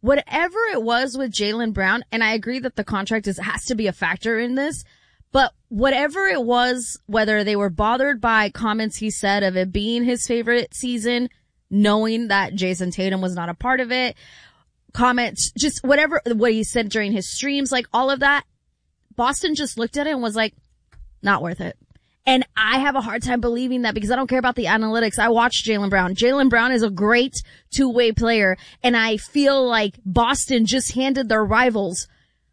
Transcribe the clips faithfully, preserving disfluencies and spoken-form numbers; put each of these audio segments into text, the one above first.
whatever it was with Jaylen Brown, and I agree that the contract is has to be a factor in this, but whatever it was, whether they were bothered by comments he said of it being his favorite season, knowing that Jason Tatum was not a part of it, comments, just whatever, what he said during his streams, like all of that, Boston just looked at it and was like, not worth it. And I have a hard time believing that because I don't care about the analytics. I watched Jaylen Brown. Jaylen Brown is a great two-way player, and I feel like Boston just handed their rivals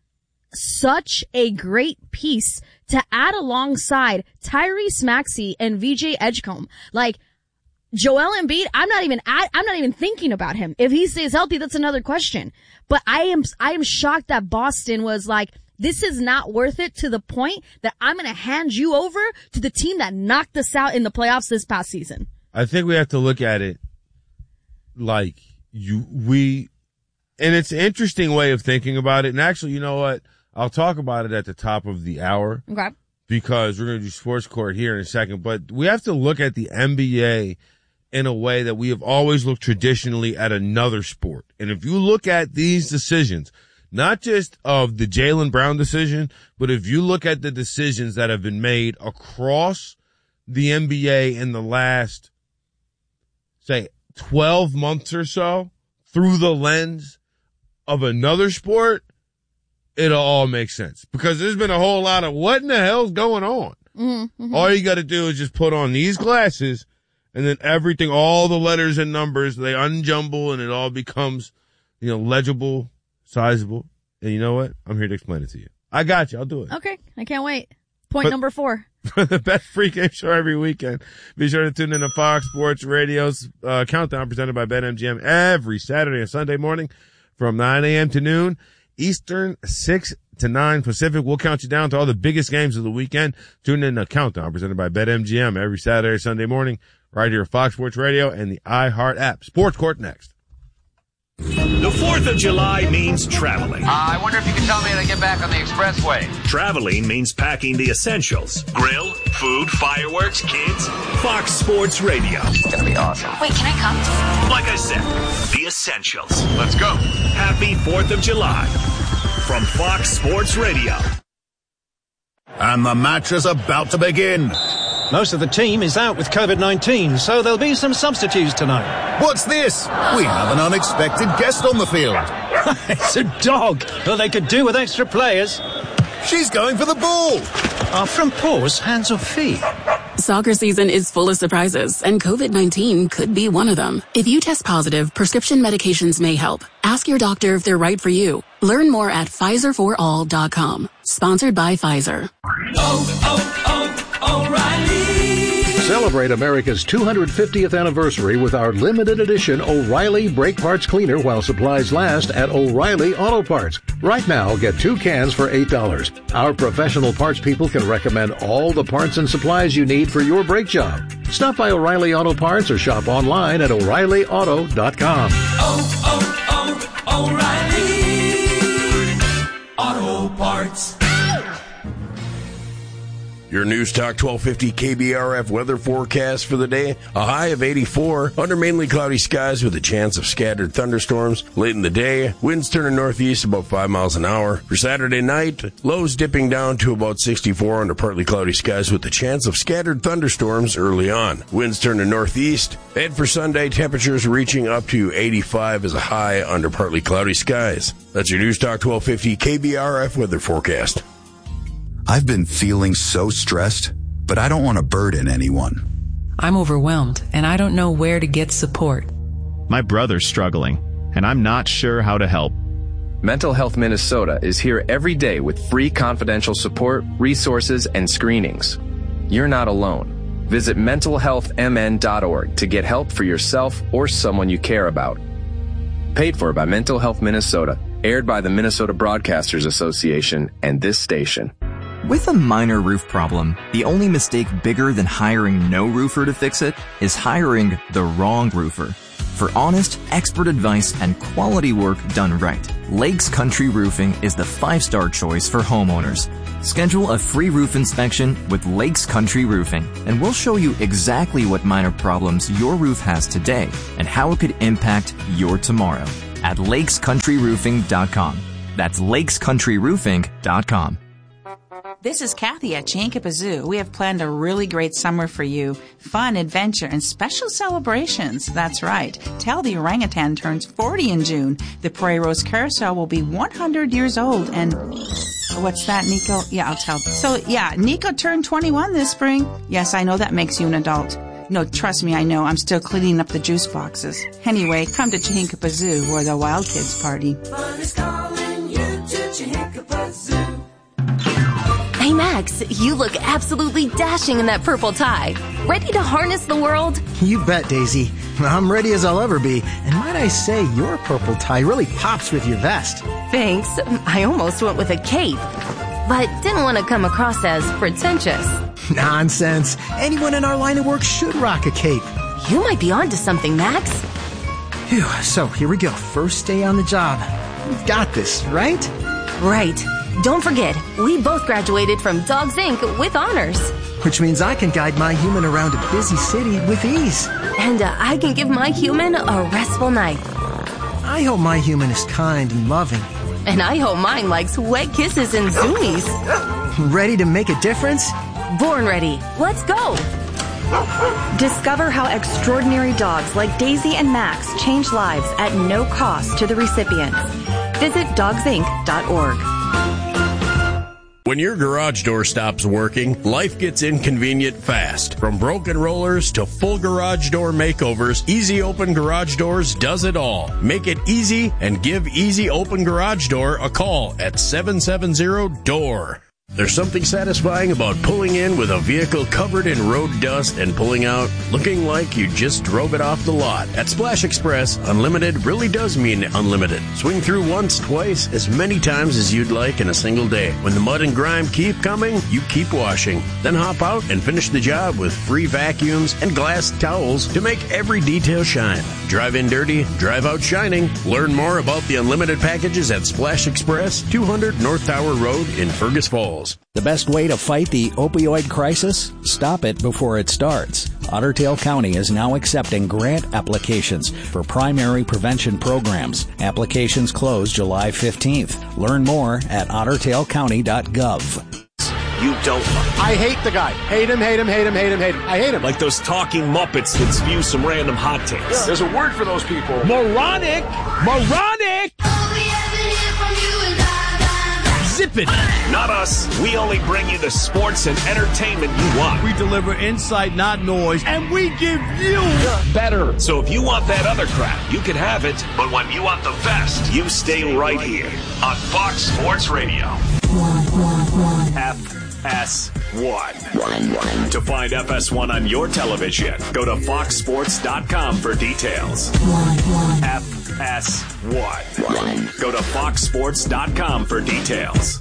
such a great piece to add alongside Tyrese Maxey and V J Edgecombe. Like, Joel Embiid, I'm not even at, I'm not even thinking about him. If he stays healthy, that's another question. But I am, I am shocked that Boston was like, this is not worth it, to the point that I'm going to hand you over to the team that knocked us out in the playoffs this past season. I think we have to look at it like you, we, and it's an interesting way of thinking about it. And actually, you know what? I'll talk about it at the top of the hour. Okay. Because we're going to do Sports Court here in a second. But we have to look at the N B A in a way that we have always looked traditionally at another sport. And if you look at these decisions, not just of the Jaylen Brown decision, but if you look at the decisions that have been made across the N B A in the last, say, twelve months or so, through the lens of another sport, it'll all make sense. Because there's been a whole lot of what in the hell's going on? Mm-hmm. All you got to do is just put on these glasses, and then everything, all the letters and numbers, they unjumble, and it all becomes, you know, legible, sizable. And you know what? I'm here to explain it to you. I got you. I'll do it. Okay. I can't wait. Point but, number four. For the best pregame show every weekend, be sure to tune in to Fox Sports Radio's uh, Countdown, presented by BetMGM, every Saturday and Sunday morning from nine a.m. to noon Eastern, six to nine Pacific. We'll count you down to all the biggest games of the weekend. Tune in to Countdown, presented by BetMGM, every Saturday, Sunday morning, right here at Fox Sports Radio and the iHeart app. Sports Court next. The fourth of July means traveling. Uh, I wonder if you can tell me how to get back on the expressway. Traveling means packing the essentials. Grill, food, fireworks, kids. Fox Sports Radio. It's going to be awesome. Wait, can I come? Like I said, the essentials. Let's go. Happy fourth of July from Fox Sports Radio. And the match is about to begin. Most of the team is out with COVID nineteen, so there'll be some substitutes tonight. What's this? We have an unexpected guest on the field. It's a dog. Well, they could do with extra players. She's going for the ball. Are front paws hands or feet? Soccer season is full of surprises, and COVID nineteen could be one of them. If you test positive, prescription medications may help. Ask your doctor if they're right for you. Learn more at Pfizer for all dot com. Sponsored by Pfizer. Oh, oh, oh, O'Reilly. Celebrate America's two hundred fiftieth anniversary with our limited edition O'Reilly Brake Parts Cleaner while supplies last at O'Reilly Auto Parts. Right now, get two cans for eight dollars. Our professional parts people can recommend all the parts and supplies you need for your brake job. Stop by O'Reilly Auto Parts or shop online at O'Reilly Auto dot com. Oh, oh, oh, O'Reilly Auto Parts. Your News Talk twelve fifty K B R F weather forecast for the day. A high of eighty-four, under mainly cloudy skies with a chance of scattered thunderstorms. Late in the day, winds turning northeast about five miles an hour. For Saturday night, lows dipping down to about sixty-four under partly cloudy skies with a chance of scattered thunderstorms early on. Winds turning northeast. And for Sunday, temperatures reaching up to eighty-five as a high under partly cloudy skies. That's your News Talk twelve fifty K B R F weather forecast. I've been feeling so stressed, but I don't want to burden anyone. I'm overwhelmed, and I don't know where to get support. My brother's struggling, and I'm not sure how to help. Mental Health Minnesota is here every day with free confidential support, resources, and screenings. You're not alone. Visit mental health m n dot org to get help for yourself or someone you care about. Paid for by Mental Health Minnesota, aired by the Minnesota Broadcasters Association and this station. With a minor roof problem, the only mistake bigger than hiring no roofer to fix it is hiring the wrong roofer. For honest, expert advice and quality work done right, Lakes Country Roofing is the five-star choice for homeowners. Schedule a free roof inspection with Lakes Country Roofing, and we'll show you exactly what minor problems your roof has today and how it could impact your tomorrow. at lakes country roofing dot com. That's lakes country roofing dot com. This is Kathy at Chihinkapa Zoo. We have planned a really great summer for you. Fun, adventure, and special celebrations. That's right. Tell the orangutan turns forty in June. The Prairie Rose Carousel will be one hundred years old. And what's that, Nico? Yeah, I'll tell. So, yeah, Nico turned twenty-one this spring. Yes, I know that makes you an adult. No, trust me, I know. I'm still cleaning up the juice boxes. Anyway, come to Chihinkapa Zoo, where the wild kids party. Fun is calling you to Chihinkapa Zoo. Hey Max, you look absolutely dashing in that purple tie. Ready to harness the world? You bet, Daisy. I'm ready as I'll ever be. And might I say, your purple tie really pops with your vest. Thanks. I almost went with a cape, but didn't want to come across as pretentious. Nonsense. Anyone in our line of work should rock a cape. You might be onto something, Max. Phew, so here we go. First day on the job. We've got this, right? Right. Don't forget, we both graduated from Dogs Incorporated with honors. Which means I can guide my human around a busy city with ease. And uh, I can give my human a restful night. I hope my human is kind and loving. And I hope mine likes wet kisses and zoomies. Ready to make a difference? Born ready. Let's go. Discover how extraordinary dogs like Daisy and Max change lives at no cost to the recipients. Visit dogs inc dot org. When your garage door stops working, life gets inconvenient fast. From broken rollers to full garage door makeovers, Easy Open Garage Doors does it all. Make it easy and give Easy Open Garage Door a call at seven seven zero D O O R. There's something satisfying about pulling in with a vehicle covered in road dust and pulling out looking like you just drove it off the lot. At Splash Express, unlimited really does mean unlimited. Swing through once, twice, as many times as you'd like in a single day. When the mud and grime keep coming, you keep washing. Then hop out and finish the job with free vacuums and glass towels to make every detail shine. Drive in dirty, drive out shining. Learn more about the unlimited packages at Splash Express, two hundred North Tower Road in Fergus Falls. The best way to fight the opioid crisis? Stop it before it starts. Otter Tail County is now accepting grant applications for primary prevention programs. Applications close July fifteenth. Learn more at otter tail county dot gov. You don't like. I hate the guy. Hate him, hate him, hate him, hate him, hate him. I hate him. Like those talking Muppets that spew some random hot takes. Yeah. There's a word for those people. Moronic! Moronic! Zip it! Not us. We only bring you the sports and entertainment you want. We deliver insight, not noise, and we give you better. So if you want that other crap, you can have it. But when you want the best, you stay right here on Fox Sports Radio. One, one, one. F S one. One, one. To find F S one on your television, go to fox sports dot com for details. One, one. F S one. One. Go to fox sports dot com for details.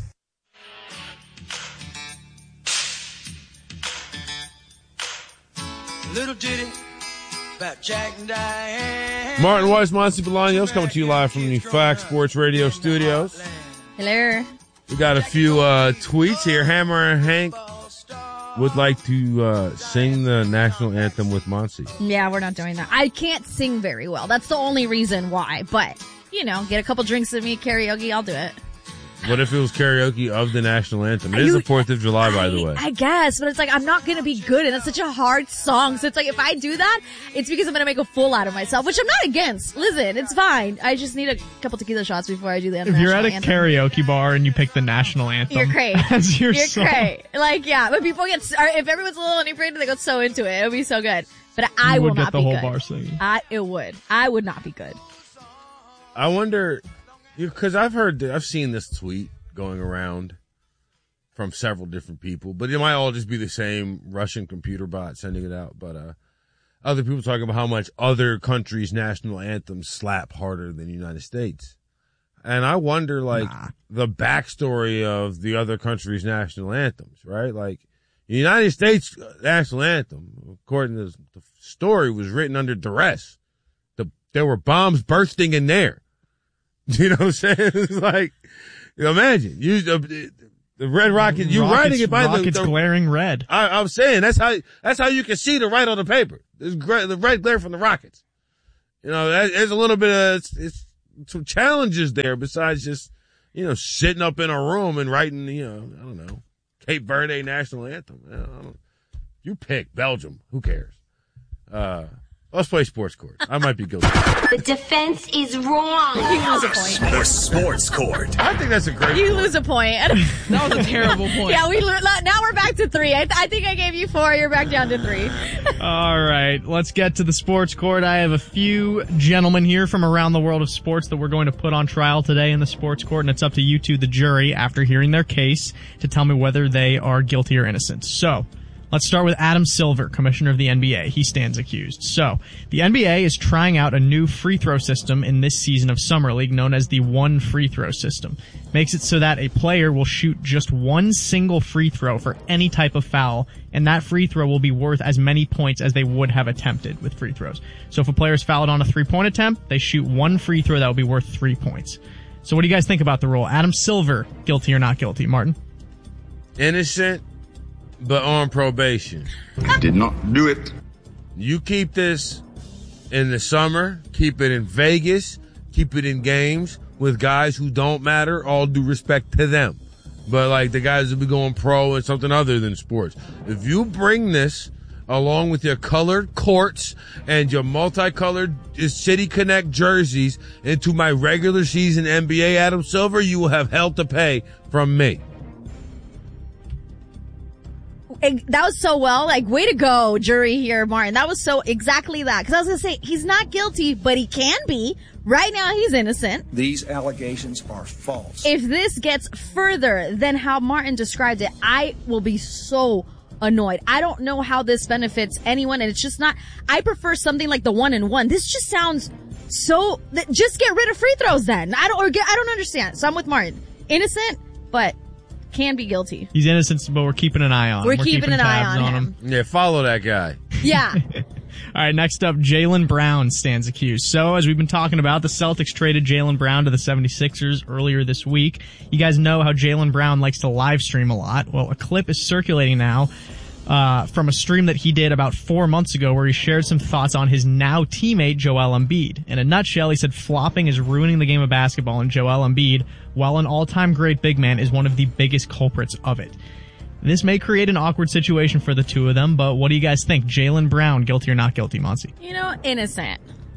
Little ditty about Jack and Diane. Martin Weiss, Monty Bolaños coming to you live from the Fox Sports Radio studios. Hello. We got a few uh, tweets here. Hammer and Hank would like to uh, sing the national anthem with Monty. Yeah, we're not doing that. I can't sing very well. That's the only reason why. But, you know, get a couple drinks with me, karaoke, I'll do it. What if it was karaoke of the national anthem? It is the fourth of July, I, by the way. I guess, but it's like, I'm not going to be good, and it's such a hard song. So it's like, if I do that, it's because I'm going to make a fool out of myself, which I'm not against. Listen, it's fine. I just need a couple tequila shots before I do the anthem. If you're at a anthem. karaoke bar and you pick the national anthem, you're great. As your you're song. great. Like, yeah, but people get, if everyone's a little inebriated, they go so into it. It would be so good. But I you will would not get the be whole good. Bar singing. I, it would. I would not be good. I wonder, because I've heard, I've seen this tweet going around from several different people, but it might all just be the same Russian computer bot sending it out. But uh other people talking about how much other countries' national anthems slap harder than the United States. And I wonder, like, nah. the backstory of the other countries' national anthems, right? Like, the United States national anthem, according to the story, was written under duress. The, there were bombs bursting in there. You know what I'm saying? It's like, imagine you uh, the red rocket. You rockets, writing it by rockets the, the glaring red. I, I'm saying that's how that's how you can see the right on the paper. There's gra- the red glare from the rockets. You know, that, there's a little bit of it's, it's some challenges there besides just, you know, sitting up in a room and writing, you know, I don't know, Cape Verde national anthem. I don't, you pick Belgium. Who cares? Uh, let's play sports court. I might be guilty. The defense is wrong. You lose a point. Sports, sports court. I think that's a great You point. lose a point. That was a terrible point. Yeah, we lo- now we're back to three. I, th- I think I gave you four. You're back down to three. All right, let's get to the sports court. I have a few gentlemen here from around the world of sports that we're going to put on trial today in the sports court, and it's up to you two, the jury, after hearing their case, to tell me whether they are guilty or innocent. So, let's start with Adam Silver, commissioner of the N B A. He stands accused. So, the N B A is trying out a new free throw system in this season of Summer League known as the one free throw system. Makes it so that a player will shoot just one single free throw for any type of foul, and that free throw will be worth as many points as they would have attempted with free throws. So if a player is fouled on a three-point attempt, they shoot one free throw that will be worth three points. So what do you guys think about the rule? Adam Silver, guilty or not guilty? Martin? Innocent, but on probation. Did not do it. You keep this in the summer, keep it in Vegas, keep it in games with guys who don't matter, all due respect to them. But like the guys who be going pro and something other than sports. If you bring this along with your colored courts and your multicolored City Connect jerseys into my regular season N B A, Adam Silver, you will have hell to pay from me. That was so well. Like, way to go, jury here, Martin. That was so exactly that. Because I was going to say, he's not guilty, but he can be. Right now, he's innocent. These allegations are false. If this gets further than how Martin described it, I will be so annoyed. I don't know how this benefits anyone, and it's just not. I prefer something like the one and one. This just sounds so. Just get rid of free throws then. I don't. Or get, I don't understand. So I'm with Martin. Innocent, but can be guilty. He's innocent, but we're keeping an eye on him. We're, We're keeping, keeping an eye tabs on, on him. him. Yeah, follow that guy. Yeah. All right, next up, Jaylen Brown stands accused. So, as we've been talking about, the Celtics traded Jaylen Brown to the seventy-sixers earlier this week. You guys know how Jaylen Brown likes to live stream a lot. Well, a clip is circulating now uh from a stream that he did about four months ago where he shared some thoughts on his now teammate, Joel Embiid. In a nutshell, he said flopping is ruining the game of basketball, and Joel Embiid, while an all-time great big man, is one of the biggest culprits of it. This may create an awkward situation for the two of them, but what do you guys think? Jaylen Brown, guilty or not guilty, Monty? You know, innocent.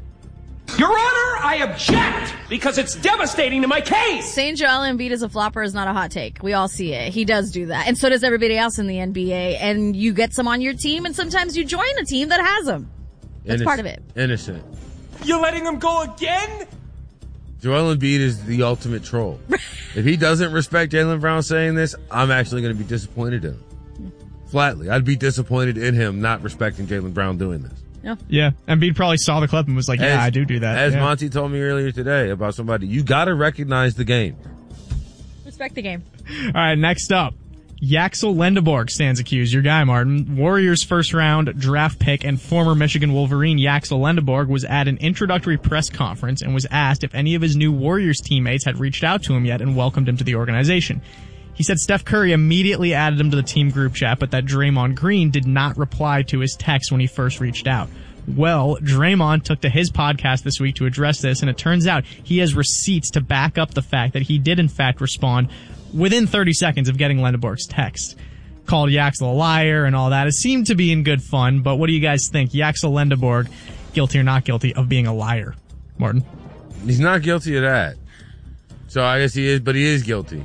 Your Honor, I object because it's devastating to my case. Saying Joel Embiid is a flopper is not a hot take. We all see it. He does do that. And so does everybody else in the N B A. And you get some on your team, and sometimes you join a team that has them. That's Innocent. part of it. Innocent. You're letting him go again? Joel Embiid is the ultimate troll. If he doesn't respect Jaylen Brown saying this, I'm actually going to be disappointed in him. Flatly. I'd be disappointed in him not respecting Jaylen Brown doing this. Yeah. Yeah. Embiid probably saw the clip and was like, yeah, as, I do do that. As yeah. Monty told me earlier today about somebody, you got to recognize the game. Respect the game. All right, next up. Yaxel Lendeborg stands accused. Your guy, Martin. Warriors first round draft pick and former Michigan Wolverine Yaxel Lendeborg was at an introductory press conference and was asked if any of his new Warriors teammates had reached out to him yet and welcomed him to the organization. He said Steph Curry immediately added him to the team group chat, but that Draymond Green did not reply to his text when he first reached out. Well, Draymond took to his podcast this week to address this, and it turns out he has receipts to back up the fact that he did in fact respond within thirty seconds of getting Lendeborg's text. Called Yaxel a liar and all that. It seemed to be in good fun, but what do you guys think? Yaxel Lendeborg, guilty or not guilty of being a liar? Martin? He's not guilty of that. So I guess he is, but he is guilty.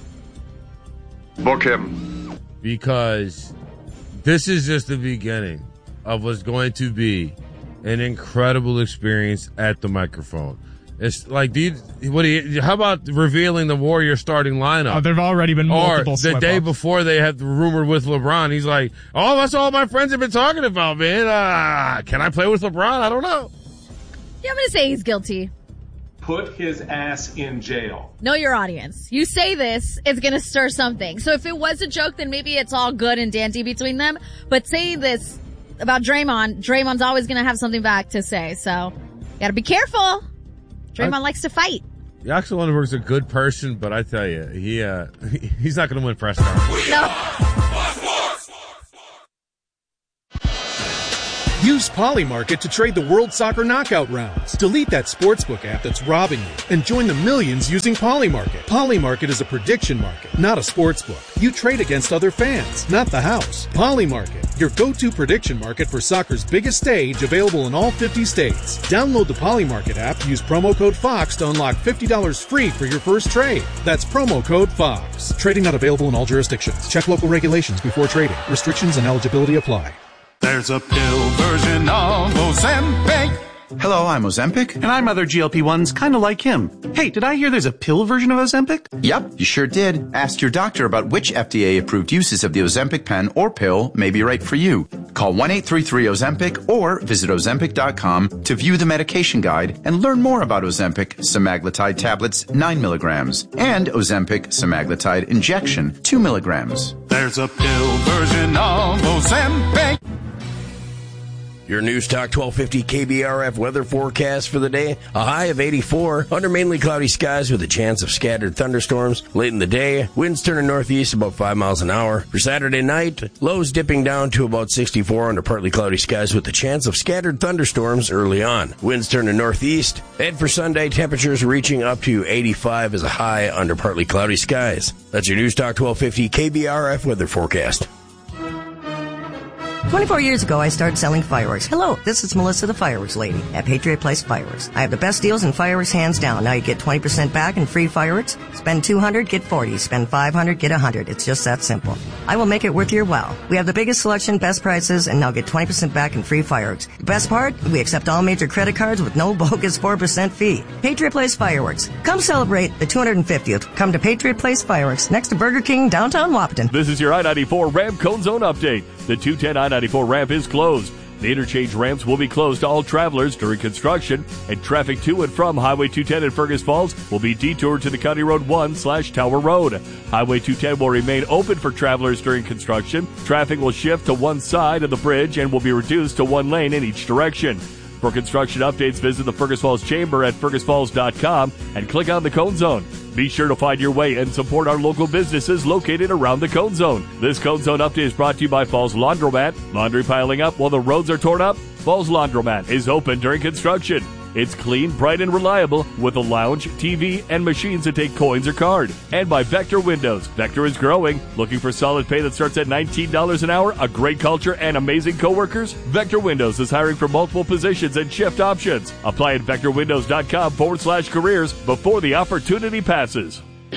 Book him. Because this is just the beginning of what's going to be an incredible experience at the microphone. It's like, do you, what do you, how about revealing the Warriors starting lineup? Oh, there've already been multiple Or the day before they had the rumor with LeBron, he's like, oh, that's all my friends have been talking about, man. Uh, can I play with LeBron? I don't know. Yeah, I'm going to say he's guilty. Put his ass in jail. Know your audience. You say this, it's going to stir something. So if it was a joke, then maybe it's all good and dandy between them. But saying this about Draymond, Draymond's always going to have something back to say. So got to be careful. Draymond I, likes to fight. Yaxel Lendeborg's a good person, but I tell you, he uh, he's not going to win press conference. No. Use Polymarket to trade the World Soccer Knockout rounds. Delete that sportsbook app that's robbing you and join the millions using Polymarket. Polymarket is a prediction market, not a sportsbook. You trade against other fans, not the house. Polymarket, your go-to prediction market for soccer's biggest stage, available in all fifty states. Download the Polymarket app, use promo code FOX to unlock fifty dollars free for your first trade. That's promo code FOX. Trading not available in all jurisdictions. Check local regulations before trading. Restrictions and eligibility apply. There's a pill version of Ozempic. Hello, I'm Ozempic. And I'm other G L P ones kind of like him. Hey, did I hear there's a pill version of Ozempic? Yep, you sure did. Ask your doctor about which F D A-approved uses of the Ozempic pen or pill may be right for you. Call one eight three three Ozempic or visit Ozempic dot com to view the medication guide and learn more about Ozempic semaglutide tablets nine milligrams and Ozempic semaglutide injection two milligrams. There's a pill version of Ozempic. Your News Talk twelve fifty K B R F weather forecast for the day. A high of eighty-four, under mainly cloudy skies with a chance of scattered thunderstorms. Late in the day, winds turning northeast about five miles an hour. For Saturday night, lows dipping down to about sixty-four under partly cloudy skies with a chance of scattered thunderstorms early on. Winds turning northeast. And for Sunday, temperatures reaching up to eighty-five as a high under partly cloudy skies. That's your News Talk twelve fifty K B R F weather forecast. twenty-four years ago, I started selling fireworks. Hello, this is Melissa, the fireworks lady at Patriot Place Fireworks. I have the best deals in fireworks, hands down. Now you get twenty percent back in free fireworks. Spend two hundred dollars, get forty dollars. Spend five hundred dollars, get one hundred dollars. It's just that simple. I will make it worth your while. We have the biggest selection, best prices, and now get twenty percent back in free fireworks. The best part, we accept all major credit cards with no bogus four percent fee. Patriot Place Fireworks. Come celebrate the two hundred fiftieth. Come to Patriot Place Fireworks, next to Burger King, downtown Wahpeton. This is your I ninety-four ramp cone zone update. The two ten I ninety-four ramp is closed. The interchange ramps will be closed to all travelers during construction, and traffic to and from Highway two ten in Fergus Falls will be detoured to the County Road one slash Tower Road. Highway two ten will remain open for travelers during construction. Traffic will shift to one side of the bridge and will be reduced to one lane in each direction. For construction updates, visit the Fergus Falls Chamber at fergus falls dot com and click on the Cone Zone. Be sure to find your way and support our local businesses located around the Cone Zone. This Cone Zone update is brought to you by Falls Laundromat. Laundry piling up while the roads are torn up? Falls Laundromat is open during construction. It's clean, bright, and reliable with a lounge, T V, and machines that take coins or card. And by Vector Windows. Vector is growing. Looking for solid pay that starts at nineteen dollars an hour, a great culture, and amazing coworkers? Vector Windows is hiring for multiple positions and shift options. Apply at vector windows dot com forward slash careers before the opportunity passes. C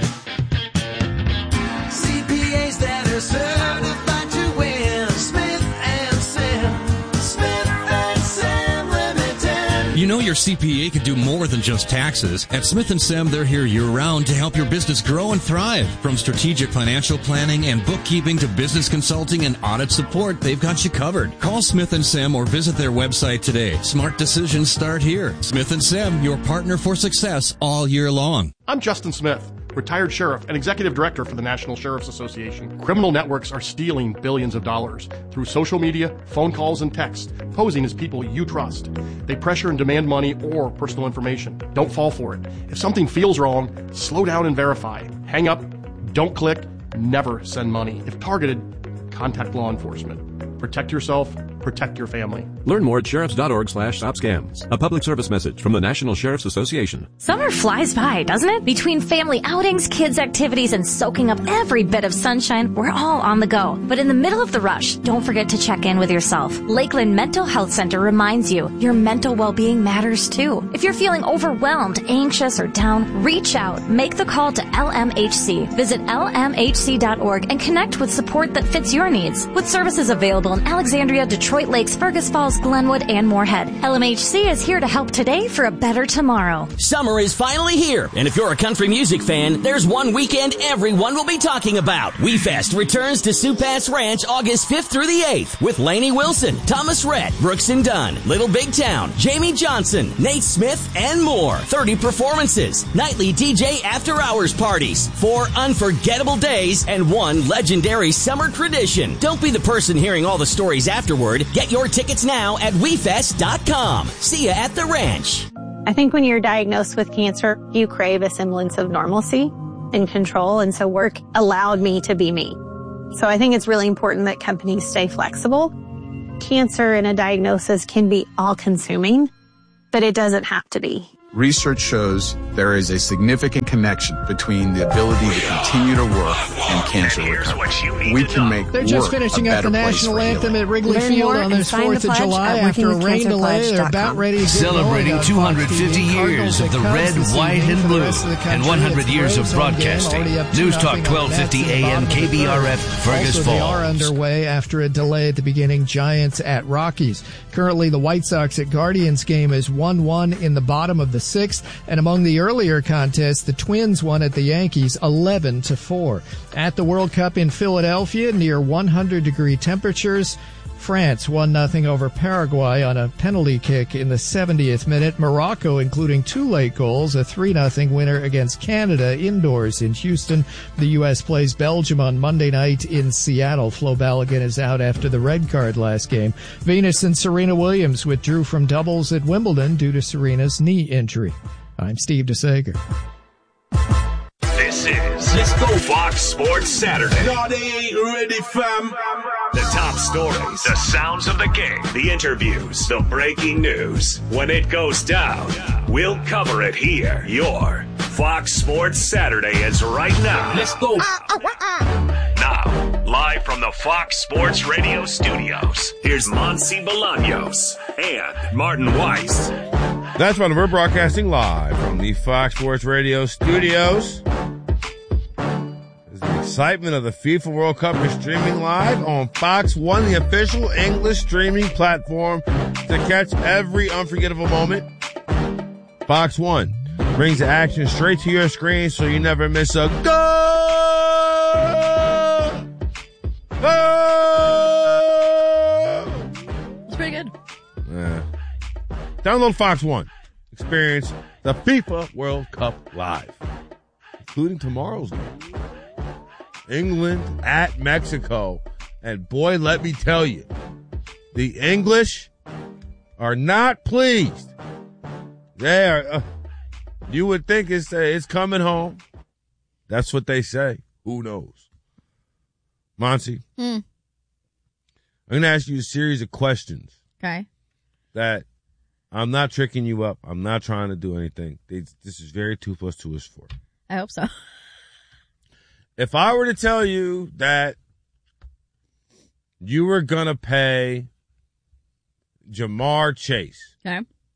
P As that are certified to win. Smith and Sam. Smith and Sam Limited. You know your C P A could do more than just taxes. At Smith and Sam, they're here year-round to help your business grow and thrive. From strategic financial planning and bookkeeping to business consulting and audit support, they've got you covered. Call Smith and Sam or visit their website today. Smart decisions start here. Smith and Sam, your partner for success all year long. I'm Justin Smith, retired sheriff and executive director for the National Sheriff's Association. Criminal networks are stealing billions of dollars through social media, phone calls, and text, posing as people you trust. They pressure and demand money or personal information. Don't fall for it. If something feels wrong, slow down and verify. Hang up, don't click, never send money. If targeted, contact law enforcement. Protect yourself, protect your family. Learn more at sheriffs.org slash stop scams. A public service message from the National Sheriff's Association. Summer flies by, doesn't it? Between family outings, kids' activities, and soaking up every bit of sunshine, we're all on the go. But in the middle of the rush, don't forget to check in with yourself. Lakeland Mental Health Center reminds you your mental well-being matters too. If you're feeling overwhelmed, anxious, or down, reach out. Make the call to L M H C. Visit L M H C dot org and connect with support that fits your needs. With services available in Alexandria, Detroit Lakes, Fergus Falls, Glenwood, and Moorhead, L M H C is here to help today for a better tomorrow. Summer is finally here, and if you're a country music fan, there's one weekend everyone will be talking about. WeFest returns to Sioux Pass Ranch August fifth through the eighth with Lainey Wilson, Thomas Rhett, Brooks and Dunn, Little Big Town, Jamie Johnson, Nate Smith, and more. thirty performances, nightly D J after-hours parties, four unforgettable days, and one legendary summer tradition. Don't be the person hearing all the stories afterward. Get your tickets now at we fest dot com. See ya at the ranch. I think when you're diagnosed with cancer, you crave a semblance of normalcy and control, and so work allowed me to be me. So I think it's really important that companies stay flexible cancer and a diagnosis can be all-consuming, but it doesn't have to be. Research shows there is a significant connection between the ability to continue to work and cancer recovery. We can make They're just work finishing a up the better place national for anthem healing. at Wrigley Learn Field more on and this sign fourth the of pledge July at after a working rain cancer delay. pledge They're dot about com. ready to get Celebrating going two on hundred Fox fifty T V. years of the Cardinals red, at Cubs white, this and evening for the blue, rest of the country. and one hundred It's years of Braves home game, broadcasting. already up two News Talk nothing on twelve fifty Mets in the A M bottom of the K B R F, third. Fergus Also, they are Falls. underway after a delay at the beginning. Giants at Rockies. Currently, the White Sox at Guardians game is one one in the bottom of the sixth. And among the earlier contests, the Twins won at the Yankees eleven to four. At the World Cup in Philadelphia, near one hundred degree temperatures, France one nothing over Paraguay on a penalty kick in the seventieth minute. Morocco, including two late goals, a three nothing winner against Canada indoors in Houston. The U S plays Belgium on Monday night in Seattle. Flo Balogun is out after the red card last game. Venus and Serena Williams withdrew from doubles at Wimbledon due to Serena's knee injury. I'm Steve DeSager. This is Let's Go Fox Sports Saturday. No, they ain't ready, fam. The top stories, the sounds of the game, the interviews, the breaking news. When it goes down, we'll cover it here. Your Fox Sports Saturday is right now. Let's go. Now, live from the Fox Sports Radio studios, here's Monsi Bolaños and Martin Weiss. That's when we're broadcasting live from the Fox Sports Radio studios. The excitement of the FIFA World Cup is streaming live on Fox One, the official English streaming platform to catch every unforgettable moment. Fox One brings the action straight to your screen so you never miss a goal. Goal! It's pretty good. Yeah. Download Fox One. Experience the FIFA World Cup live, including tomorrow's game. England at Mexico. And boy, let me tell you, the English are not pleased. They are, uh, you would think it's, uh, it's coming home. That's what they say. Who knows? Monsi, Mm. I'm going to ask you a series of questions. Okay. That I'm not tricking you up. I'm not trying to do anything. This is very two plus two is four. I hope so. If I were to tell you that you were going to pay Jamar Chase Okay.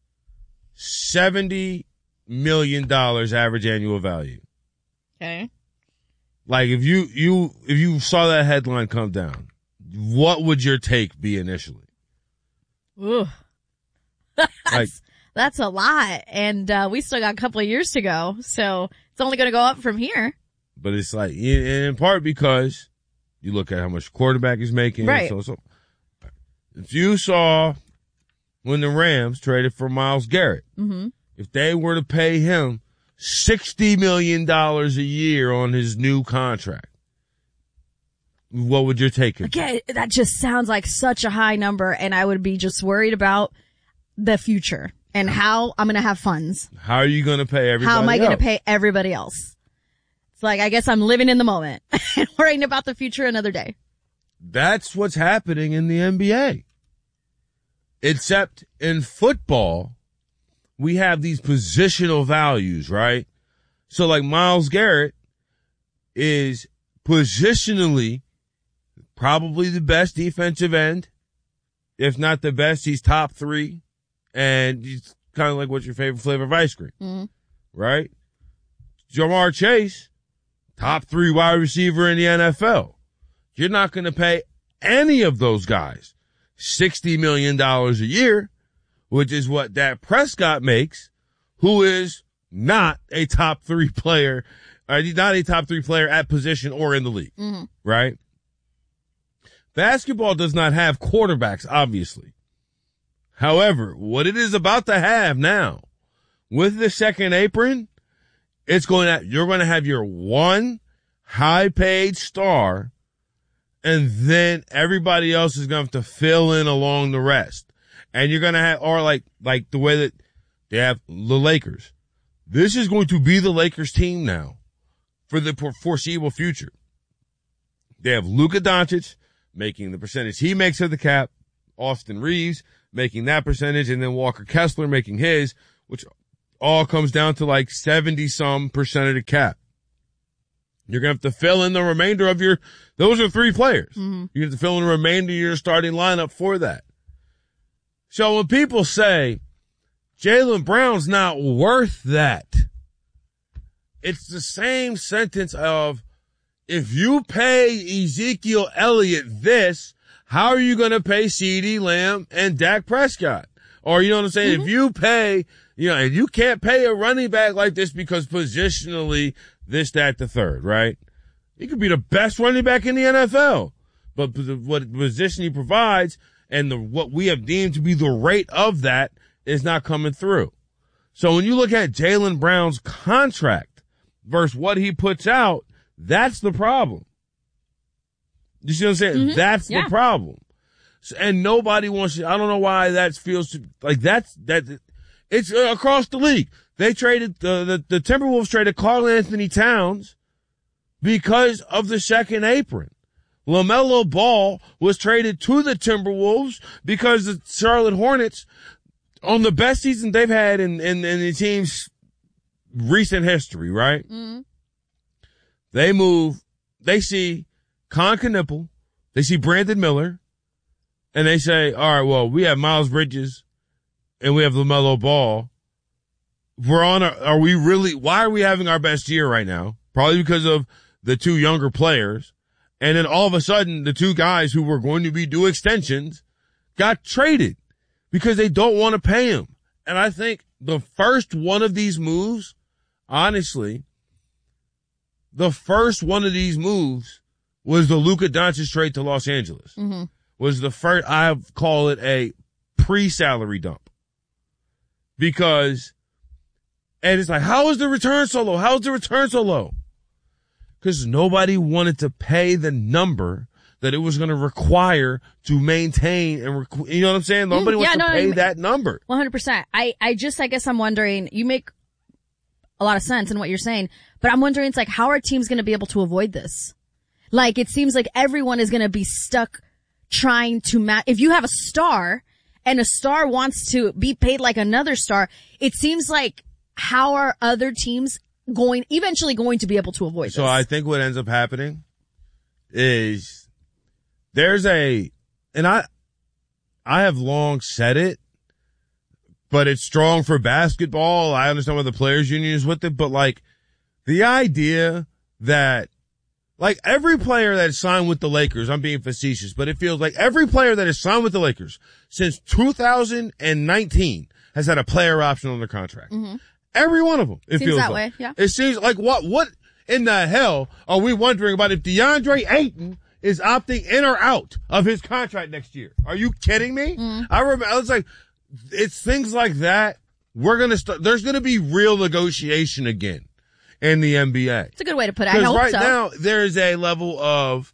seventy million dollars average annual value. Okay. Like if you, you, if you saw that headline come down, what would your take be initially? Ooh. That's, Like, that's a lot. And, uh, we still got a couple of years to go. So it's only going to go up from here. but it's like, in, in part because you look at how much quarterback is making. Right. So, so if you saw when the Rams traded for Myles Garrett, Mm-hmm. if they were to pay him sixty million dollars a year on his new contract, what would your take be? Again, that just sounds like such a high number, and I would be just worried about the future and how I'm going to have funds. How are you going to pay everybody How am I going to else? pay everybody else? It's like, I guess I'm living in the moment and worrying about the future another day. That's what's happening in the N B A. Except in football, we have these positional values, right? So like Myles Garrett is positionally probably the best defensive end. If not the best, he's top three. And he's kind of like, what's your favorite flavor of ice cream? Mm-hmm. Right? Jamar Chase, top three wide receiver in the N F L. You're not going to pay any of those guys sixty million dollars a year, which is what Dak Prescott makes, who is not a top three player, or not a top three player at position or in the league, Mm-hmm. right? Basketball does not have quarterbacks, obviously. However, what it is about to have now, with the second apron, it's going to, you're going to have your one high-paid star, and then everybody else is going to have to fill in along the rest. And you're going to have, or like, like the way that they have the Lakers. This is going to be the Lakers team now for the foreseeable future. They have Luka Doncic making the percentage he makes of the cap Austin Reeves making that percentage, and then Walker Kessler making his, which all comes down to like seventy some percent of the cap. You're going to have to fill in the remainder of your, those are three players. Mm-hmm. You have to fill in the remainder of your starting lineup for that. So when people say Jaylen Brown's not worth that, it's the same sentence of, if you pay Ezekiel Elliott this, how are you going to pay CeeDee Lamb and Dak Prescott? Or, you know what I'm saying? Mm-hmm. If you pay, you know, and you can't pay a running back like this because positionally this, that, the third, right? He could be the best running back in the N F L. But what position he provides and the, what we have deemed to be the rate of that is not coming through. So when you look at Jaylen Brown's contract versus what he puts out, that's the problem. You see what I'm saying? Mm-hmm. That's Yeah. the problem. So, and nobody wants to, I don't know why that feels to, like that's, that, it's uh, across the league. They traded, uh, the, the Timberwolves traded Karl Anthony Towns because of the second apron. LaMelo Ball was traded to the Timberwolves because the Charlotte Hornets, on the best season they've had in, in, in the team's recent history, right? Mm-hmm. They move, they see Con Knipple, they see Brandon Miller, and they say, all right, well, we have Miles Bridges and we have LaMelo Ball. We're on, a, are we really, why are we having our best year right now? Probably because of the two younger players. And then all of a sudden, the two guys who were going to be due extensions got traded because they don't want to pay him. And I think the first one of these moves, honestly, the first one of these moves was the Luka Doncic trade to Los Angeles. Mm-hmm. Was the first, I call it a pre-salary dump. Because, and it's like, how is the return so low? How is the return so low? Because nobody wanted to pay the number that it was going to require to maintain and, rec- you know what I'm saying? Nobody Mm, wants yeah, to no, pay I mean, that number. one hundred percent. I, I just, I guess I'm wondering, you make a lot of sense in what you're saying, but I'm wondering, it's like, how are teams going to be able to avoid this? Like, it seems like everyone is going to be stuck trying to match. If you have a star and a star wants to be paid like another star, it seems like how are other teams going, eventually going to be able to avoid So this? I think what ends up happening is there's a, and I, I have long said it, but it's strong for basketball. I understand why the players union is with it, but like the idea that like every player that is signed with the Lakers, I'm being facetious, but it feels like every player that is signed with the Lakers since two thousand nineteen has had a player option on their contract. Mm-hmm. Every one of them. It Seems feels that like. way, yeah. It seems like what, what in the hell are we wondering about if DeAndre Ayton is opting in or out of his contract next year? Are you kidding me? Mm. I remember, I was like, it's things like that. We're going to start, there's going to be real negotiation again in the N B A. It's a good way to put it. I Because hope right so. now there is a level of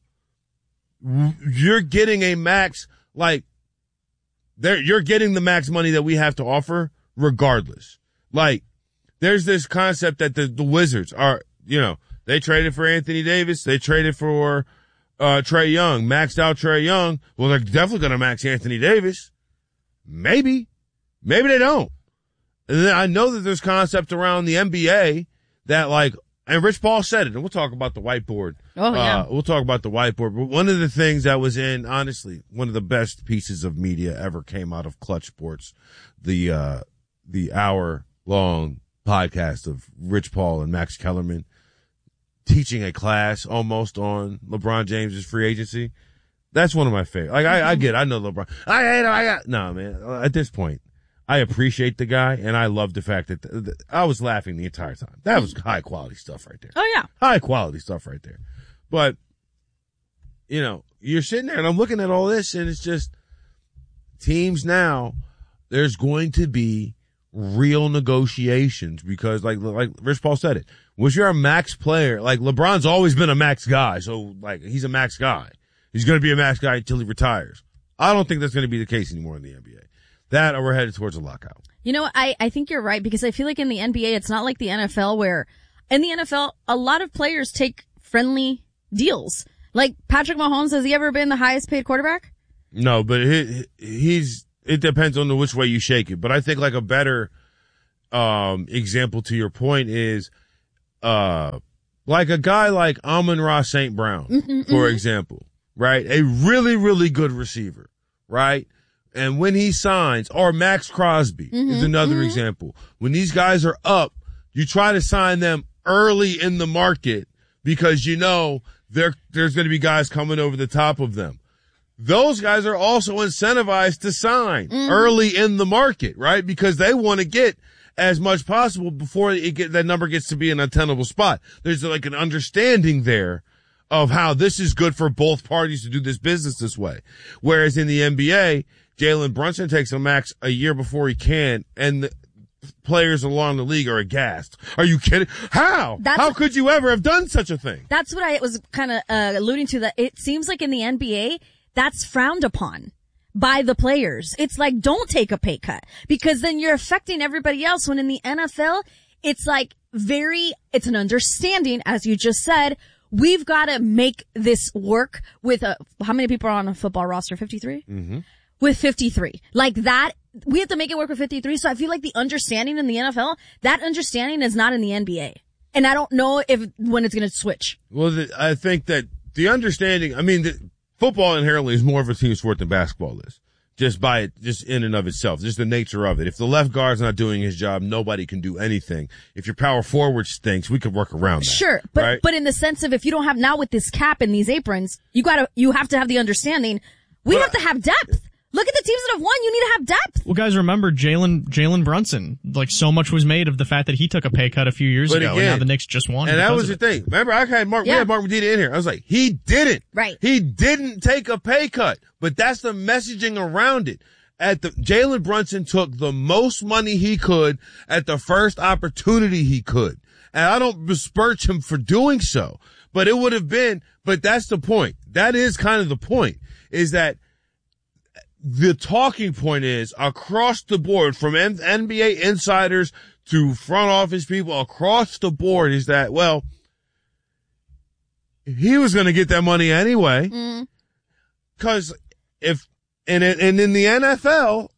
you're getting a max, like there, you're getting the max money that we have to offer regardless. Like there's this concept that the, the Wizards are, you know, they traded for Anthony Davis. They traded for, uh, Trae Young, maxed out Trae Young. Well, they're definitely going to max Anthony Davis. Maybe, maybe they don't. And then I know that there's concept around the N B A that like, and Rich Paul said it, and we'll talk about the whiteboard. Oh, yeah. Uh, we'll talk about the whiteboard. But one of the things that was in, honestly, one of the best pieces of media ever came out of Clutch Sports, the, uh, the hour long podcast of Rich Paul and Max Kellerman teaching a class almost on LeBron James's free agency. That's one of my favorite. Like, I, I get, I know LeBron. I hate him. I got, no, man. At this point, I appreciate the guy, and I love the fact that th- th- I was laughing the entire time. That was high quality stuff right there. Oh, yeah. High quality stuff right there. But, you know, you're sitting there, and I'm looking at all this, and it's just teams now, there's going to be real negotiations because, like, like Rich Paul said it, was you're a max player, like LeBron's always been a max guy, so, like, he's a max guy. He's going to be a max guy until he retires. I don't think that's going to be the case anymore in the N B A. That or we're headed towards a lockout. You know, I, I think you're right because I feel like in the N B A, it's not like the N F L where in the N F L, a lot of players take friendly deals. Like Patrick Mahomes, has he ever been the highest paid quarterback? No, but he, he's, it depends on the which way you shake it. But I think like a better, um, example to your point is, uh, like a guy like Amon-Ra Saint Brown, Mm-hmm, for mm-hmm. example, right? A really, really good receiver, right? And when he signs, or Max Crosby Mm-hmm, is another mm-hmm. example. When these guys are up, you try to sign them early in the market because you know there there's going to be guys coming over the top of them. Those guys are also incentivized to sign Mm-hmm. early in the market, right? Because they want to get as much possible before it get, that number gets to be an untenable spot. There's like an understanding there of how this is good for both parties to do this business this way. Whereas in the N B A, Jalen Brunson takes a max a year before he can, and the players along the league are aghast. Are you kidding? How? That's How what- could you ever have done such a thing? That's what I was kind of uh, alluding to, that it seems like in the N B A, that's frowned upon by the players. It's like, don't take a pay cut, because then you're affecting everybody else. When in the N F L, it's like very, it's an understanding, as you just said, we've got to make this work with a, how many people are on a football roster? fifty-three? Mm-hmm. With fifty-three. Like that, we have to make it work with fifty-three. So I feel like the understanding in the N F L, that understanding is not in the N B A. And I don't know if, when it's going to switch. Well, the, I think that the understanding, I mean, the, football inherently is more of a team sport than basketball is. Just by it, just in and of itself, just the nature of it. If the left guard's not doing his job, nobody can do anything. If your power forward stinks, we could work around that. Sure. But, right? but in the sense of, if you don't have, now with this cap and these aprons, you gotta, you have to have the understanding. We But- have to have depth. Look at the teams that have won. You need to have depth. Well, guys, remember Jalen Jalen Brunson? Like, so much was made of the fact that he took a pay cut a few years But ago, again, and now the Knicks just won. And that because was the of it. thing. Remember, I had Mark, Yeah. we had Mark Medina in here. I was like, he didn't. Right. He didn't take a pay cut. But that's the messaging around it. At the, Jalen Brunson took the most money he could at the first opportunity he could. And I don't besmirch him for doing so. But it would have been, but that's the point. That is kind of the point, is that the talking point is across the board, from N B A insiders to front office people across the board, is that, well, he was going to get that money anyway. Mm. Cause if, and, and in the N F L,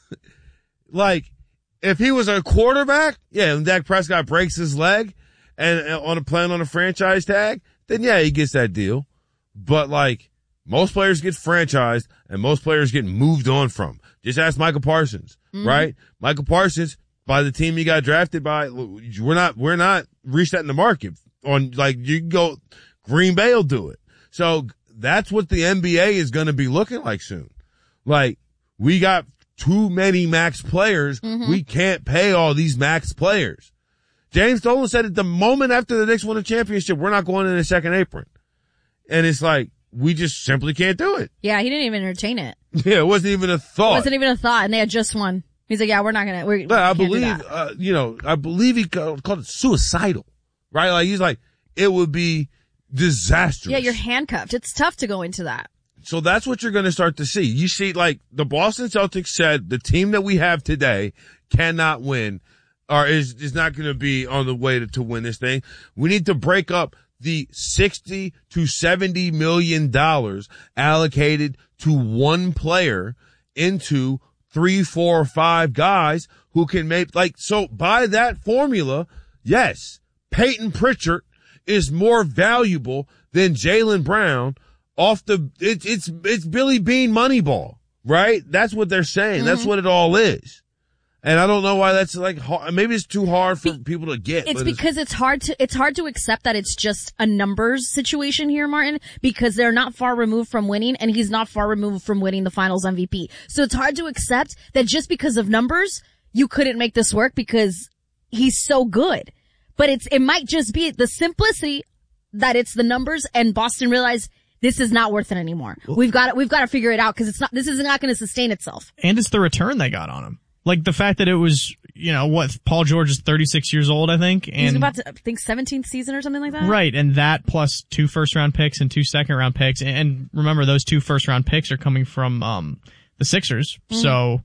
like, if he was a quarterback, yeah, and Dak Prescott breaks his leg and, and on a plan on a franchise tag, then yeah, he gets that deal. But like, most players get franchised and most players get moved on from. Just ask Michael Parsons, Mm-hmm. right? Michael Parsons, by the team he got drafted by, we're not, we're not resetting the market on, like, you can go, Green Bay will do it. So that's what the N B A is going to be looking like soon. Like, we got too many max players. Mhm. We can't pay all these max players. James Dolan said at the moment after the Knicks won a championship, we're not going in a second apron. And it's like, we just simply can't do it. Yeah, he didn't even entertain it. Yeah, it wasn't even a thought. It wasn't even a thought, and they had just won. He's like, yeah, we're not gonna, we're, But I we can't do believe, that. uh, you know, I believe he called, called it suicidal, right? Like, he's like, it would be disastrous. Yeah, you're handcuffed. It's tough to go into that. So that's what you're going to start to see. You see, like, the Boston Celtics said the team that we have today cannot win, or is, is not going to be on the way to, to win this thing. We need to break up the sixty to seventy million dollars allocated to one player into three, four, five guys who can make, like, so by that formula, yes, Peyton Pritchard is more valuable than Jaylen Brown off the, it, it's, it's Billy Bean Moneyball, right? That's what they're saying. Mm-hmm. That's what it all is. And I don't know why that's like, hard. Maybe it's too hard for people to get. It's but because it's hard to, it's hard to accept that it's just a numbers situation here, Martin, because they're not far removed from winning and he's not far removed from winning the finals M V P. So it's hard to accept that just because of numbers, you couldn't make this work because he's so good. But it's, it might just be the simplicity that it's the numbers and Boston realized this is not worth it anymore. We've got to, we've got to figure it out because it's not, this is not going to sustain itself. And it's the return they got on him. Like the fact that it was, you know, what, Paul George is thirty-six years old, I think. And He's about to, I think, seventeenth season or something like that. Right. And that plus two first round picks and two second round picks. And, and remember, those two first round picks are coming from, um, the Sixers. Mm-hmm. So,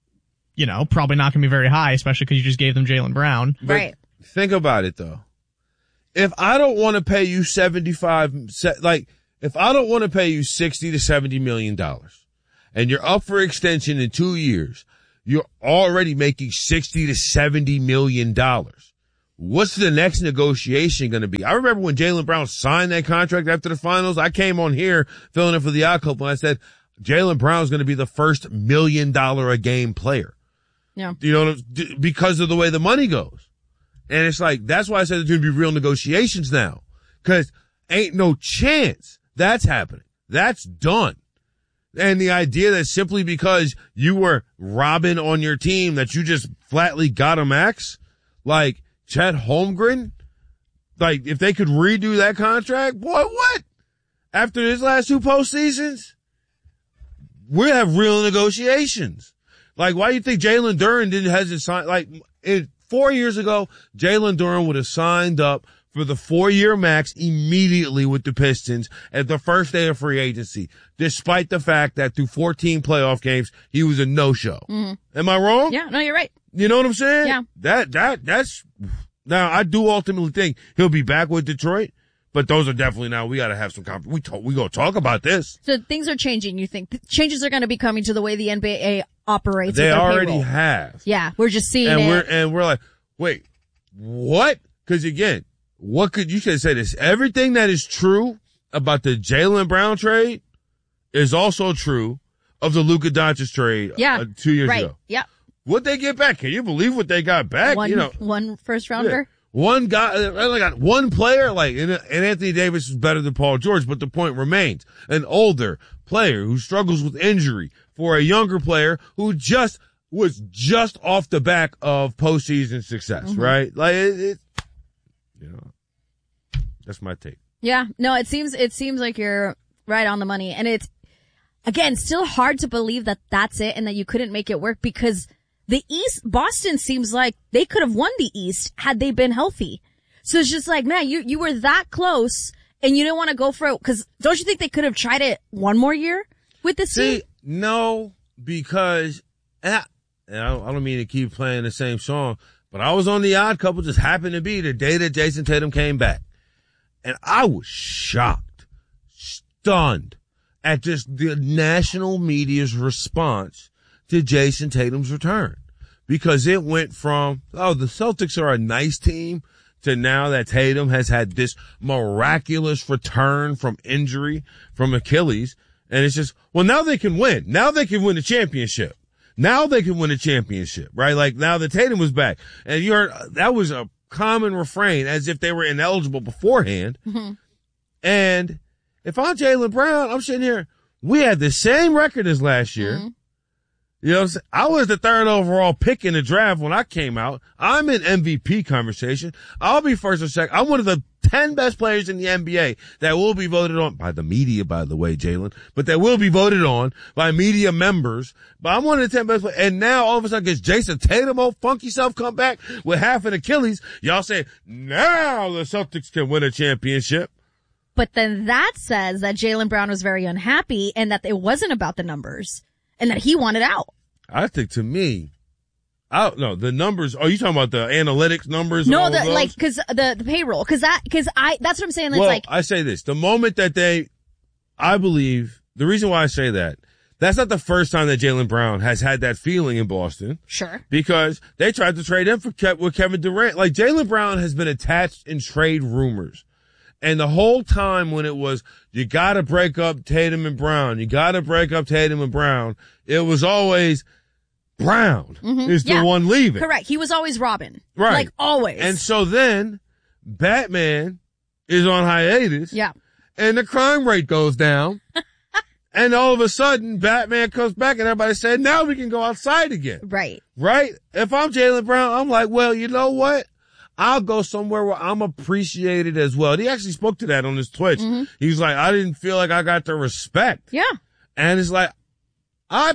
you know, probably not going to be very high, especially because you just gave them Jaylen Brown. But right. Think about it though. If I don't want to pay you seventy-five, like, if I don't want to pay you sixty to seventy million dollars, and you're up for extension in two years, you're already making sixty to seventy million dollars. What's the next negotiation going to be? I remember when Jaylen Brown signed that contract after the finals, I came on here filling in for the Odd Couple and I said, Jaylen Brown is going to be the first million dollar a game player. Yeah. You know, because of the way the money goes. And it's like, that's why I said there's going to be real negotiations now. Cause ain't no chance that's happening. That's done. And the idea that simply because you were Robin on your team that you just flatly got a max, like Chet Holmgren, like if they could redo that contract, boy, what? After his last two postseasons, we have real negotiations. Like, why do you think Jalen Duren didn't hasn't signed? Like, it, four years ago, Jalen Duren would have signed up for the four-year max immediately with the Pistons at the first day of free agency, despite the fact that through fourteen playoff games, he was a no-show. Mm-hmm. Am I wrong? Yeah, no, you're right. You know what I'm saying? Yeah. That, that, that's, now I do ultimately think he'll be back with Detroit, but those are definitely now, we gotta have some, comp- we talk, we gonna talk about this. So things are changing, you think? Changes are gonna be coming to the way the N B A operates. They with their already payroll. have. Yeah, we're just seeing and it. We're, and we're like, wait, what? Cause again, what could, you should say this, everything that is true about the Jaylen Brown trade is also true of the Luka Doncic trade yeah, uh, two years right. ago. Yep. What they get back? Can you believe what they got back? One, you know, one first rounder. Yeah. One guy, I only got one player, like, and, and Anthony Davis is better than Paul George, but the point remains, an older player who struggles with injury for a younger player who just was just off the back of postseason success, mm-hmm. right? Like, it, it, you know, that's my take. Yeah, no, it seems, it seems like you're right on the money. And it's, again, still hard to believe that that's it and that you couldn't make it work because the East, Boston seems like they could have won the East had they been healthy. So it's just like, man, you, you were that close and you didn't want to go for it. Cause don't you think they could have tried it one more year with this See, team? No, because, and I, and I, don't, I don't mean to keep playing the same song, but I was on the Odd Couple, just happened to be the day that Jason Tatum came back. And I was shocked, stunned at just the national media's response to Jason Tatum's return. Because it went from, oh, the Celtics are a nice team, to now that Tatum has had this miraculous return from injury from Achilles. And it's just, well, now they can win. Now they can win a championship. Now they can win a championship, right? Like now that Tatum was back. And you heard, that was a common refrain as if they were ineligible beforehand. Mm-hmm. And if I'm Jaylen Brown, I'm sitting here, we had the same record as last year. Mm-hmm. You know what I'm saying? I was the third overall pick in the draft when I came out. I'm in M V P conversation. I'll be first or second. I'm one of the ten best players in the N B A that will be voted on by the media, by the way, Jalen, but that will be voted on by media members. But I'm one of the ten best players. And now all of a sudden gets Jason Tatum, old funky self, come back with half an Achilles. Y'all say, now the Celtics can win a championship. But then that says that Jaylen Brown was very unhappy and that it wasn't about the numbers. And that he wanted out. I think to me, I don't know, the numbers, are you talking about the analytics numbers? No, the, like, cause the, the payroll, cause that, cause I, that's what I'm saying. It's well, like, I say this, the moment that they, I believe, the reason why I say that, that's not the first time that Jaylen Brown has had that feeling in Boston. Sure. Because they tried to trade him for Ke- with Kevin Durant. Like, Jaylen Brown has been attached in trade rumors. And the whole time when it was, you gotta break up Tatum and Brown, you gotta break up Tatum and Brown, it was always Brown mm-hmm. is the yeah. one leaving. Correct. He was always Robin. Right. Like always. And so then Batman is on hiatus. Yeah. And the crime rate goes down. And all of a sudden Batman comes back and everybody said, now we can go outside again. Right. Right? If I'm Jaylen Brown, I'm like, well, you know what? I'll go somewhere where I'm appreciated as well. And he actually spoke to that on his Twitch. Mm-hmm. He was like, I didn't feel like I got the respect. Yeah. And it's like, I,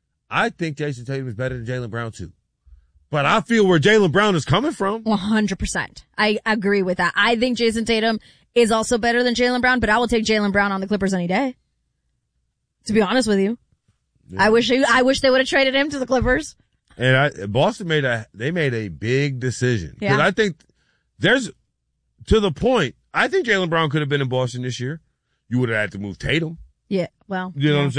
I think Jason Tatum is better than Jaylen Brown too. But I feel where Jaylen Brown is coming from. one hundred percent. I agree with that. I think Jason Tatum is also better than Jaylen Brown, but I will take Jaylen Brown on the Clippers any day. To be honest with you. Yeah. I wish, I wish they would have traded him to the Clippers. And I, Boston made a, they made a big decision. Yeah. Cause I think there's, to the point, I think Jaylen Brown could have been in Boston this year. You would have had to move Tatum. Yeah. Well. You know yeah. what I'm saying?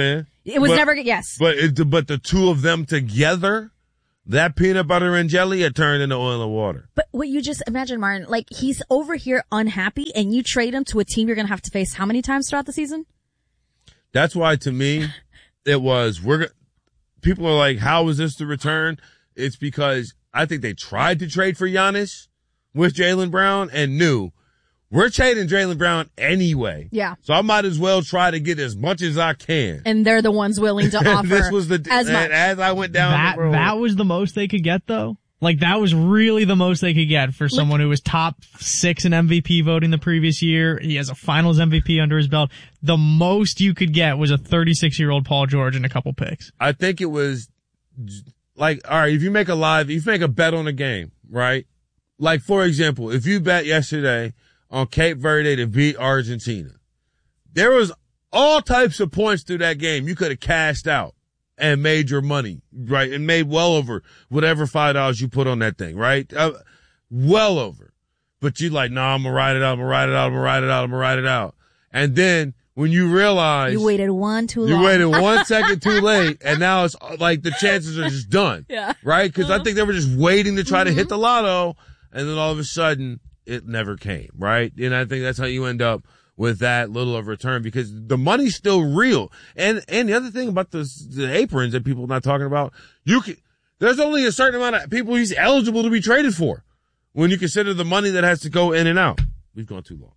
It was but, never, yes. But it, but the two of them together, that peanut butter and jelly had turned into oil and water. But what you just imagine, Martin, like he's over here unhappy and you trade him to a team you're going to have to face how many times throughout the season? That's why to me, it was, we're, people are like, how is this the return? It's because I think they tried to trade for Giannis with Jaylen Brown and knew we're trading Jaylen Brown anyway. Yeah. So I might as well try to get as much as I can. And they're the ones willing to offer this was the, as much. As I went down that, the road. That was the most they could get, though? Like, that was really the most they could get for someone who was top six in M V P voting the previous year. He has a finals M V P under his belt. The most you could get was a thirty-six-year-old Paul George and a couple picks. I think it was, like, all right, if you make a live, if you make a bet on a game, right? Like, for example, if you bet yesterday on Cape Verde to beat Argentina, there was all types of points through that game you could have cashed out and made your money, right? And made well over whatever five dollars you put on that thing, right? Uh, well over. But you like, nah, I'm gonna ride it out, I'm gonna ride it out, I'm gonna ride it out, I'm gonna ride it out. And then when you realize you waited one too long. You waited one second too late, and now it's like the chances are just done. Yeah. Right? Because Uh-huh. I think they were just waiting to try Mm-hmm. to hit the lotto, and then all of a sudden it never came, right? And I think that's how you end up with that little of return because the money's still real. And, and the other thing about the, the aprons that people are not talking about, you can, there's only a certain amount of people he's eligible to be traded for when you consider the money that has to go in and out. We've gone too long.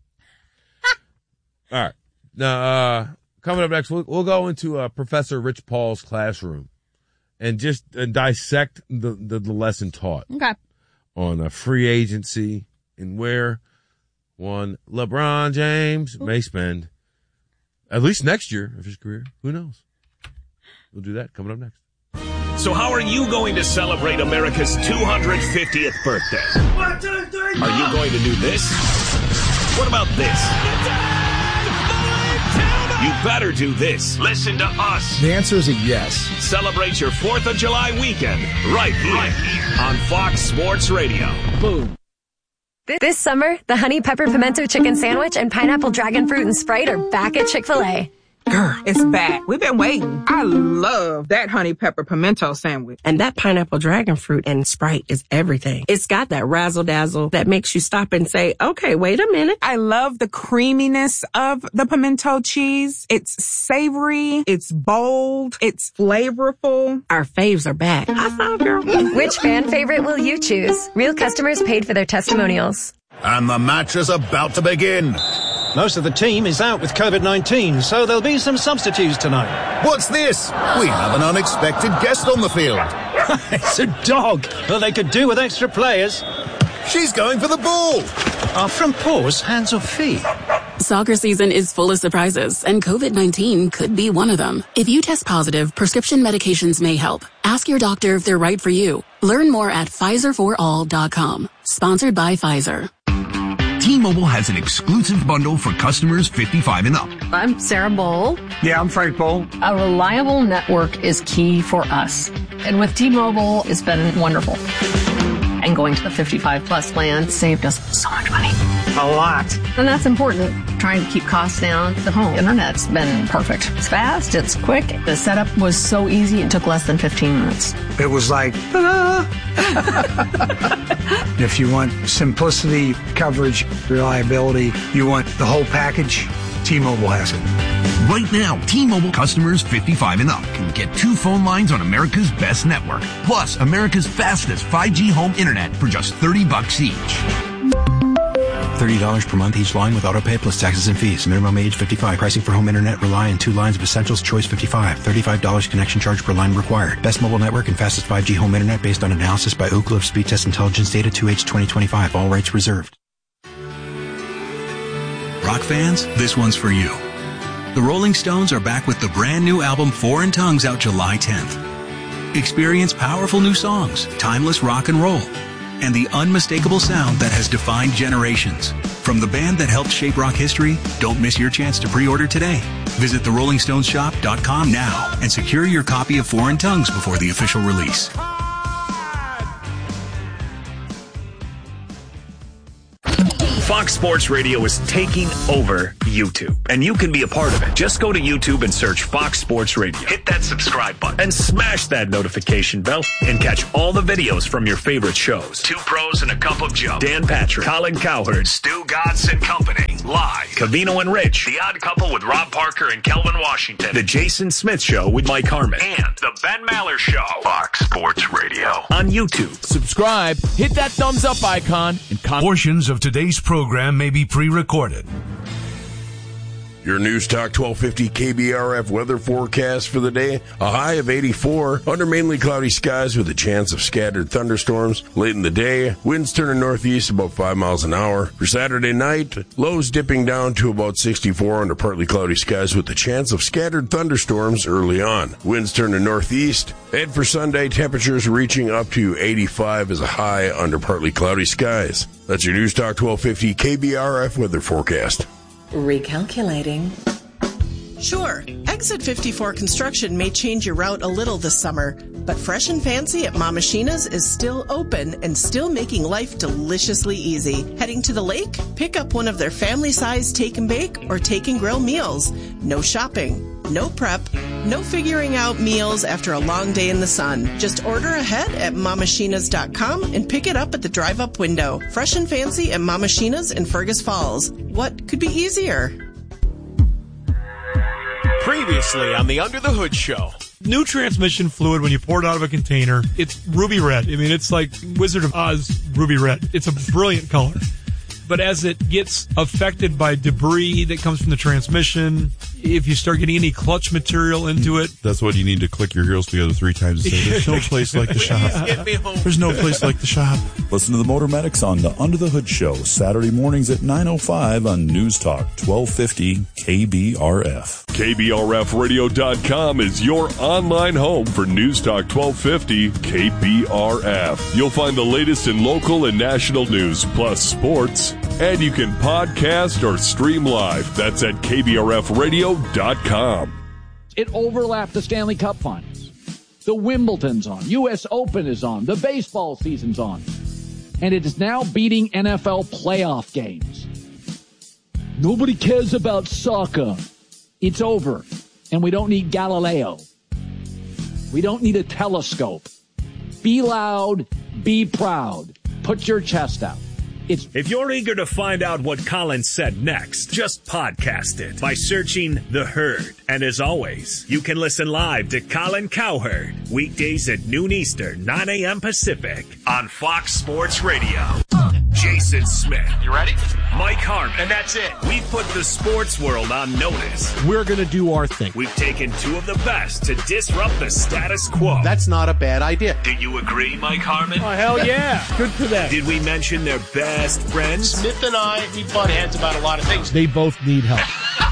All right. Now, uh, coming up next, we'll, we'll go into, uh, Professor Rich Paul's classroom and just uh, dissect the, the, the lesson taught. Okay. On a free agency and where one LeBron James may spend at least next year of his career. Who knows? We'll do that coming up next. So how are you going to celebrate America's two hundred fiftieth birthday? One, two, three, Are you going to do this? What about this? You better do this. Listen to us. The answer is a yes. Celebrate your fourth of July weekend right here, right here. on Fox Sports Radio. Boom. This summer, the Honey Pepper Pimento Chicken Sandwich and Pineapple Dragon Fruit and Sprite are back at Chick-fil-A. Girl, it's back. We've been waiting. I love that honey pepper pimento sandwich. And that pineapple dragon fruit and Sprite is everything. It's got that razzle dazzle that makes you stop and say, okay, wait a minute. I love the creaminess of the pimento cheese. It's savory. It's bold. It's flavorful. Our faves are back. High five, girl. Which fan favorite will you choose? Real customers paid for their testimonials. And the match is about to begin. Most of the team is out with COVID nineteen, so there'll be some substitutes tonight. What's this? We have an unexpected guest on the field. It's a dog. Well, they could do with extra players. She's going for the ball. Are front paws hands or feet? Soccer season is full of surprises, and COVID nineteen could be one of them. If you test positive, prescription medications may help. Ask your doctor if they're right for you. Learn more at Pfizer for all dot com. Sponsored by Pfizer. T-Mobile has an exclusive bundle for customers fifty-five and up. I'm Sarah Bowl. Yeah, I'm Frank Bowl. A reliable network is key for us. And with T-Mobile, it's been wonderful. And going to the fifty-five plus plan saved us so much money. A lot. And that's important. Trying to keep costs down. The home internet's been perfect. It's fast, it's quick. The setup was so easy, it took less than fifteen minutes. It was like, ta-da! If you want simplicity, coverage, reliability, you want the whole package, T-Mobile has it. Right now, T-Mobile customers fifty-five and up can get two phone lines on America's best network, plus America's fastest five G home internet for just thirty bucks each. thirty dollars per month each line with autopay plus taxes and fees. Minimum age fifty-five. Pricing for home internet rely on two lines of Essentials Choice fifty-five. thirty-five dollars connection charge per line required. Best mobile network and fastest five G home internet based on analysis by Ookla of Speed Test Intelligence Data two H twenty twenty-five. All rights reserved. Rock fans, this one's for you. The Rolling Stones are back with the brand new album Foreign Tongues out July tenth. Experience powerful new songs, timeless rock and roll, and the unmistakable sound that has defined generations. From the band that helped shape rock history, don't miss your chance to pre-order today. Visit the rolling stones shop dot com now and secure your copy of Foreign Tongues before the official release. Fox Fox Sports Radio is taking over YouTube, and you can be a part of it. Just go to YouTube and search Fox Sports Radio. Hit that subscribe button and smash that notification bell and catch all the videos from your favorite shows. Two Pros and a Cup of Joe. Dan Patrick, Colin Cowherd, Stu Godson Company. Live. Cavino and Rich. The Odd Couple with Rob Parker and Kelvin Washington. The Jason Smith Show with Mike Harmon. And The Ben Maller Show. Fox Sports Radio. On YouTube. Subscribe, hit that thumbs up icon, and con- portions of today's program may be pre-recorded. Your News Talk twelve fifty K B R F weather forecast for the day. A high of eighty-four, under mainly cloudy skies with a chance of scattered thunderstorms late in the day. Winds turning northeast about five miles an hour. For Saturday night, lows dipping down to about sixty-four under partly cloudy skies with a chance of scattered thunderstorms early on. Winds turning northeast. And for Sunday, temperatures reaching up to eighty-five as a high under partly cloudy skies. That's your News Talk twelve fifty K B R F weather forecast. Recalculating. Sure, Exit fifty-four construction may change your route a little this summer, but Fresh and Fancy at Mama Sheena's is still open and still making life deliciously easy. Heading to the lake? Pick up one of their family-sized take and bake or take and grill meals. No shopping, no prep, no figuring out meals after a long day in the sun. Just order ahead at mama sheenas dot com and pick it up at the drive-up window. Fresh and Fancy at Mama Sheena's in Fergus Falls. What could be easier? Previously on the Under the Hood Show. New transmission fluid, when you pour it out of a container, it's ruby red. I mean, it's like Wizard of Oz ruby red. It's a brilliant color. But as it gets affected by debris that comes from the transmission, if you start getting any clutch material into it... That's what you need to click your heels together three times and say, there's no place like the shop. There's no place like the shop. Listen to the Motor Medics on the Under the Hood Show, Saturday mornings at nine oh five on News Talk twelve fifty K B R F. K B R F radio dot com is your online home for News Talk twelve fifty K B R F. You'll find the latest in local and national news, plus sports, and you can podcast or stream live. That's at K B R F radio dot com. It overlapped the Stanley Cup Finals. The Wimbledon's on. U S Open is on. The baseball season's on. And it is now beating N F L playoff games. Nobody cares about soccer. It's over. And we don't need Galileo. We don't need a telescope. Be loud. Be proud. Put your chest out. It's if you're eager to find out what Colin said next, just podcast it by searching The Herd. And as always, you can listen live to Colin Cowherd weekdays at noon Eastern, nine a.m. Pacific on Fox Sports Radio. Jason Smith. You ready? Mike Harmon. And that's it. We put the sports world on notice. We're going to do our thing. We've taken two of the best to disrupt the status quo. That's not a bad idea. Do you agree, Mike Harmon? Oh, hell yeah. Good for them. Did we mention their best friends? Smith and I, we butt heads about a lot of things. They both need help.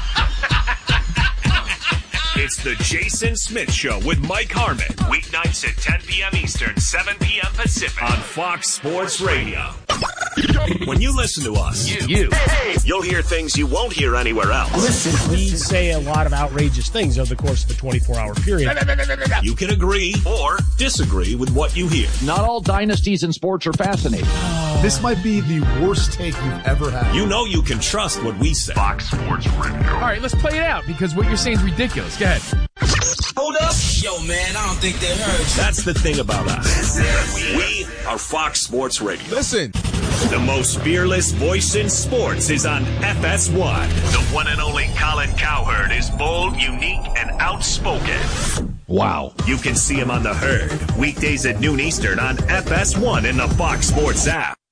It's the Jason Smith Show with Mike Harmon. Weeknights at ten p.m. Eastern, seven p.m. Pacific on Fox Sports Radio. When you listen to us, you, you you'll hear things you won't hear anywhere else. Listen, we say a lot of outrageous things over the course of a twenty-four hour period. You can agree or disagree with what you hear. Not all dynasties in sports are fascinating. This might be the worst take you've ever had. You know you can trust what we say. Fox Sports Radio. All right, let's play it out because what you're saying is ridiculous. Go ahead. Hold up. Yo, man, I don't think they heard you. That's the thing about us. We are Fox Sports Radio. Listen. The most fearless voice in sports is on F S one. The one and only Colin Cowherd is bold, unique, and outspoken. Wow. You can see him on The Herd, weekdays at noon Eastern on F S one in the Fox Sports app.